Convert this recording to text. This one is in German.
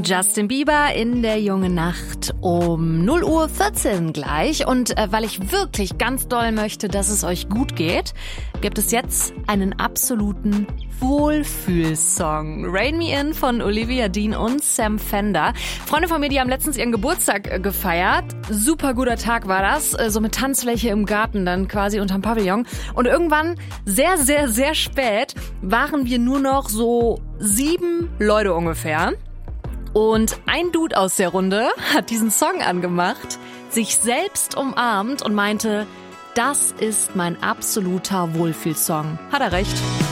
Justin Bieber in der jungen Nacht um 0:14 Uhr gleich. Und weil ich wirklich ganz doll möchte, dass es euch gut geht, gibt es jetzt einen absoluten Wohlfühlsong. Rain Me In von Olivia Dean und Sam Fender. Freunde von mir, die haben letztens ihren Geburtstag gefeiert. Super guter Tag war das. So mit Tanzfläche im Garten dann quasi unterm Pavillon. Und irgendwann sehr, sehr, sehr spät waren wir nur noch so 7 Leute ungefähr. Und ein Dude aus der Runde hat diesen Song angemacht, sich selbst umarmt und meinte, das ist mein absoluter Wohlfühlsong. Hat er recht.